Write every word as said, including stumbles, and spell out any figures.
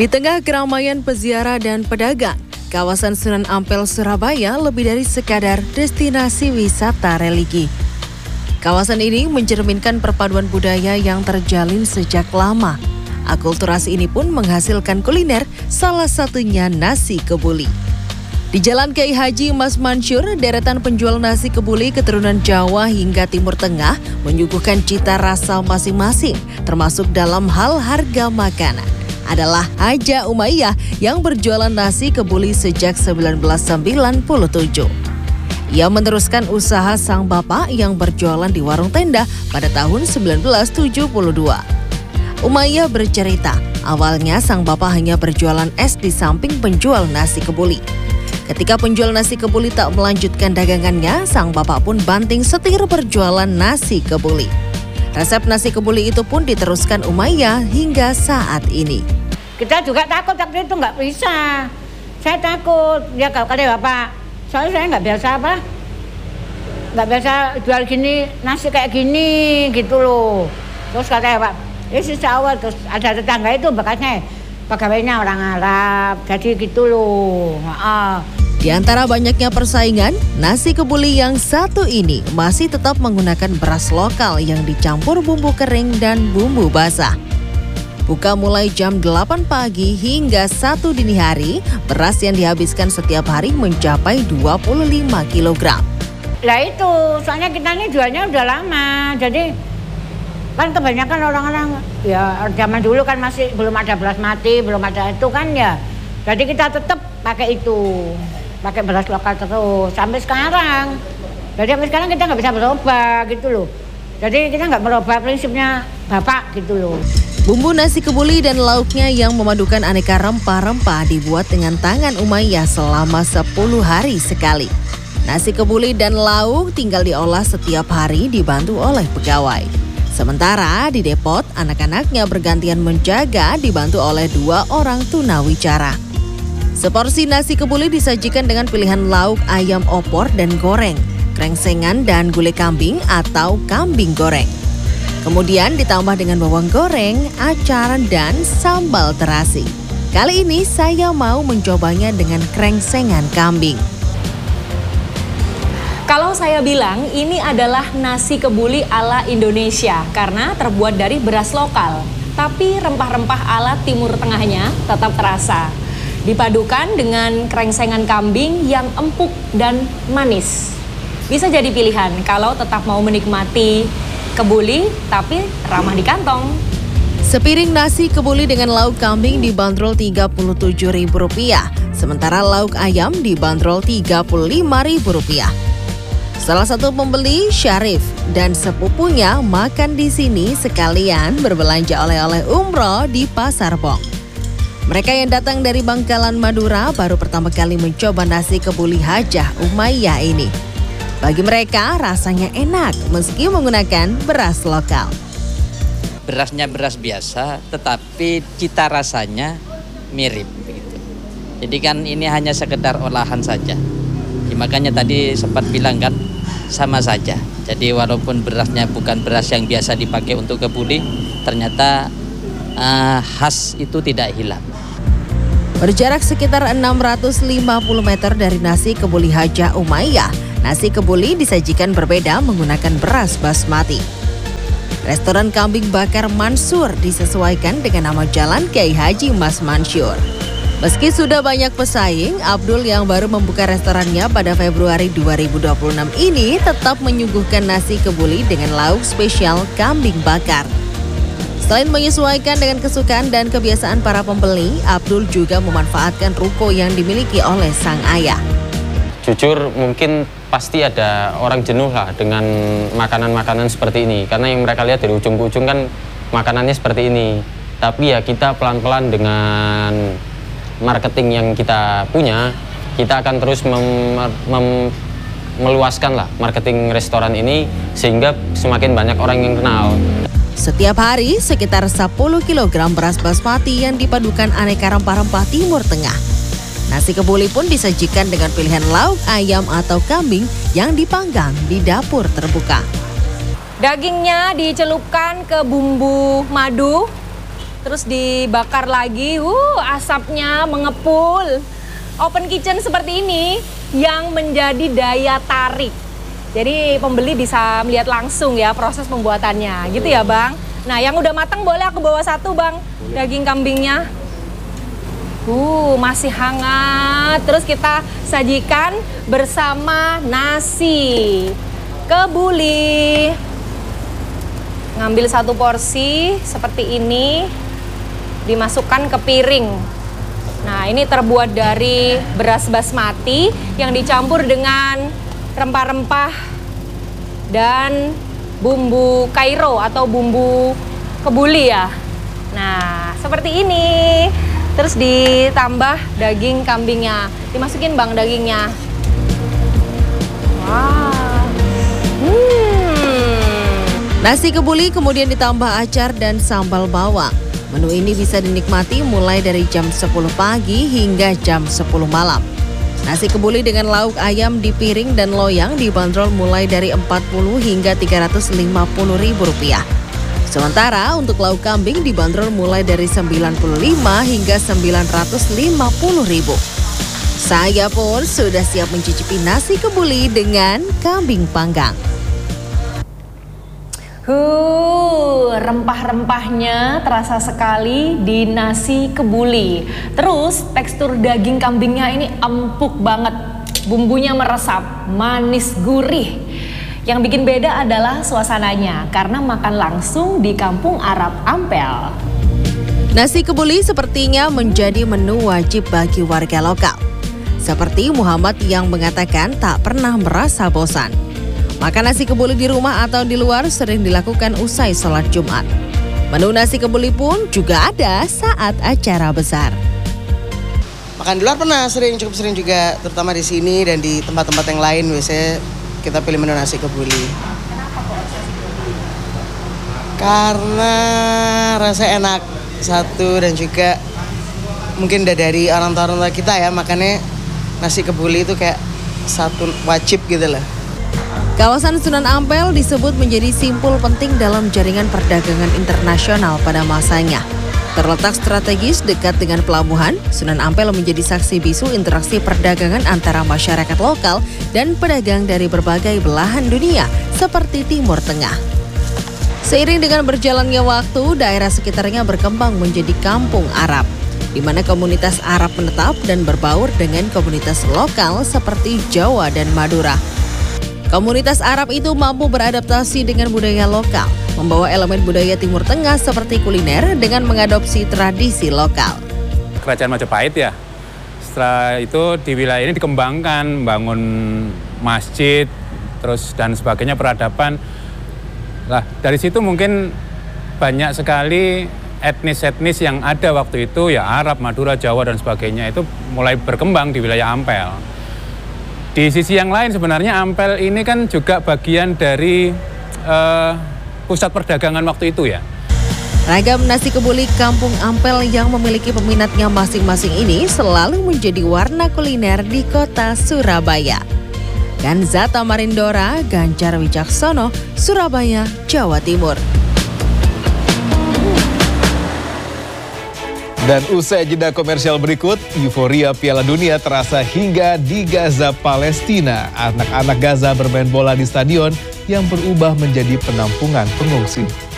Di tengah keramaian peziarah dan pedagang, kawasan Sunan Ampel, Surabaya lebih dari sekadar destinasi wisata religi. Kawasan ini mencerminkan perpaduan budaya yang terjalin sejak lama. Akulturasi ini pun menghasilkan kuliner, salah satunya nasi kebuli. Di Jalan Kiai Haji Mas Mansur, deretan penjual nasi kebuli keturunan Jawa hingga Timur Tengah menyuguhkan cita rasa masing-masing, termasuk dalam hal harga makanan. Adalah Haja Umayyah yang berjualan nasi kebuli sejak seribu sembilan ratus sembilan puluh tujuh. Ia meneruskan usaha sang bapak yang berjualan di warung tenda pada tahun seribu sembilan ratus tujuh puluh dua. Umayyah bercerita, awalnya sang bapak hanya berjualan es di samping penjual nasi kebuli. Ketika penjual nasi kebuli tak melanjutkan dagangannya, sang bapak pun banting setir berjualan nasi kebuli. Resep nasi kebuli itu pun diteruskan Umayyah hingga saat ini. Kita juga takut waktu itu nggak bisa. Saya takut, ya kalau kata bapak, soalnya saya nggak biasa apa, nggak biasa jual gini, nasi kayak gini gitu loh. Terus kata bapak, ya sisa awal, terus ada tetangga itu bekasnya pegawainya orang Arab, jadi gitu loh. Maaf. Di antara banyaknya persaingan, nasi kebuli yang satu ini masih tetap menggunakan beras lokal yang dicampur bumbu kering dan bumbu basah. Buka mulai jam delapan pagi hingga satu dini hari, beras yang dihabiskan setiap hari mencapai dua puluh lima kilogram. Lah itu, soalnya kita ini jualnya udah lama, jadi kan kebanyakan orang-orang, ya zaman dulu kan masih belum ada beras mati, belum ada itu kan ya. Jadi kita tetap pakai itu. Pakai beras lokal terus sampai sekarang. Jadi sampai sekarang kita nggak bisa berubah gitu loh. Jadi kita nggak merubah prinsipnya bapak gitu loh. Bumbu nasi kebuli dan lauknya yang memadukan aneka rempah-rempah dibuat dengan tangan Umayyah selama sepuluh hari sekali. Nasi kebuli dan lauk tinggal diolah setiap hari dibantu oleh pegawai. Sementara di depot, anak-anaknya bergantian menjaga dibantu oleh dua orang tunawicara. Seporsi nasi kebuli disajikan dengan pilihan lauk ayam opor dan goreng, krengsengan dan gulai kambing atau kambing goreng. Kemudian ditambah dengan bawang goreng, acar, dan sambal terasi. Kali ini saya mau mencobanya dengan krengsengan kambing. Kalau saya bilang ini adalah nasi kebuli ala Indonesia karena terbuat dari beras lokal, tapi rempah-rempah ala Timur Tengahnya tetap terasa. Dipadukan dengan krengsengan kambing yang empuk dan manis. Bisa jadi pilihan kalau tetap mau menikmati kebuli tapi ramah di kantong. Sepiring nasi kebuli dengan lauk kambing dibanderol tiga puluh tujuh ribu rupiah, sementara lauk ayam dibanderol tiga puluh lima ribu rupiah. Salah satu pembeli, Syarif, dan sepupunya makan di sini sekalian berbelanja oleh-oleh umroh di Pasar Bong. Mereka yang datang dari Bangkalan, Madura baru pertama kali mencoba nasi kebuli Hajah Umayyah ini. Bagi mereka rasanya enak meski menggunakan beras lokal. Berasnya beras biasa tetapi cita rasanya mirip begitu. Jadi kan ini hanya sekedar olahan saja. Ya, makanya tadi sempat bilang kan sama saja. Jadi walaupun berasnya bukan beras yang biasa dipakai untuk kebuli, ternyata uh, khas itu tidak hilang. Berjarak sekitar enam ratus lima puluh meter dari nasi kebuli Hajah Umayyah, nasi kebuli disajikan berbeda menggunakan beras basmati. Restoran kambing bakar Mansur disesuaikan dengan nama Jalan Kiai Haji Mas Mansur. Meski sudah banyak pesaing, Abdul yang baru membuka restorannya pada Februari dua ribu dua puluh enam ini tetap menyuguhkan nasi kebuli dengan lauk spesial kambing bakar. Selain menyesuaikan dengan kesukaan dan kebiasaan para pembeli, Abdul juga memanfaatkan ruko yang dimiliki oleh sang ayah. Jujur mungkin pasti ada orang jenuh lah dengan makanan-makanan seperti ini. Karena yang mereka lihat dari ujung ke ujung kan makanannya seperti ini. Tapi ya kita pelan-pelan dengan marketing yang kita punya, kita akan terus mem, mem, meluaskan lah marketing restoran ini sehingga semakin banyak orang yang kenal. Setiap hari sekitar sepuluh kilogram beras basmati yang dipadukan aneka rempah-rempah Timur Tengah. Nasi kebuli pun disajikan dengan pilihan lauk ayam atau kambing yang dipanggang di dapur terbuka. Dagingnya dicelupkan ke bumbu madu, terus dibakar lagi, uh, asapnya mengepul. Open kitchen seperti ini yang menjadi daya tarik. Jadi pembeli bisa melihat langsung ya proses pembuatannya, gitu ya Bang. Nah yang udah matang boleh aku bawa satu Bang, daging kambingnya. Uh, masih hangat. Terus kita sajikan bersama nasi kebuli. Ngambil satu porsi seperti ini, dimasukkan ke piring. Nah ini terbuat dari beras basmati yang dicampur dengan rempah-rempah dan bumbu Kairo atau bumbu kebuli ya. Nah seperti ini. Terus ditambah daging kambingnya. Dimasukin Bang dagingnya. Wah. Hmm. Nasi kebuli kemudian ditambah acar dan sambal bawang. Menu ini bisa dinikmati mulai dari jam sepuluh pagi hingga jam sepuluh malam. Nasi kebuli dengan lauk ayam di piring dan loyang dibanderol mulai dari empat puluh hingga tiga ratus lima puluh ribu rupiah. Sementara untuk lauk kambing dibanderol mulai dari sembilan puluh lima hingga sembilan ratus lima puluh ribu. Saya pun sudah siap mencicipi nasi kebuli dengan kambing panggang. Huh, rempah-rempahnya terasa sekali di nasi kebuli. Terus tekstur daging kambingnya ini empuk banget. Bumbunya meresap, manis gurih. Yang bikin beda adalah suasananya karena makan langsung di Kampung Arab Ampel. Nasi kebuli sepertinya menjadi menu wajib bagi warga lokal. Seperti Muhammad yang mengatakan tak pernah merasa bosan. Makan nasi kebuli di rumah atau di luar sering dilakukan usai sholat Jumat. Menu nasi kebuli pun juga ada saat acara besar. Makan di luar pernah sering, cukup sering juga, terutama di sini dan di tempat-tempat yang lain biasanya kita pilih menu nasi kebuli. Kenapa kok nasi kebuli? Karena rasa enak satu dan juga mungkin udah dari orang tua-orang tua kita ya, makanya nasi kebuli itu kayak satu wajib gitu lah. Kawasan Sunan Ampel disebut menjadi simpul penting dalam jaringan perdagangan internasional pada masanya. Terletak strategis dekat dengan pelabuhan, Sunan Ampel menjadi saksi bisu interaksi perdagangan antara masyarakat lokal dan pedagang dari berbagai belahan dunia seperti Timur Tengah. Seiring dengan berjalannya waktu, daerah sekitarnya berkembang menjadi kampung Arab, di mana komunitas Arab menetap dan berbaur dengan komunitas lokal seperti Jawa dan Madura. Komunitas Arab itu mampu beradaptasi dengan budaya lokal, membawa elemen budaya Timur Tengah seperti kuliner dengan mengadopsi tradisi lokal. Kerajaan Majapahit ya, setelah itu di wilayah ini dikembangkan, bangun masjid, terus dan sebagainya, peradaban. Lah dari situ mungkin banyak sekali etnis-etnis yang ada waktu itu ya Arab, Madura, Jawa dan sebagainya itu mulai berkembang di wilayah Ampel. Di sisi yang lain sebenarnya Ampel ini kan juga bagian dari uh, pusat perdagangan waktu itu ya. Ragam nasi kebuli Kampung Ampel yang memiliki peminatnya masing-masing ini selalu menjadi warna kuliner di kota Surabaya. Kanzata Marindora, Ganjar Wijaksono, Surabaya, Jawa Timur. Dan usai jeda komersial berikut, euforia Piala Dunia terasa hingga di Gaza, Palestina. Anak-anak Gaza bermain bola di stadion yang berubah menjadi penampungan pengungsi.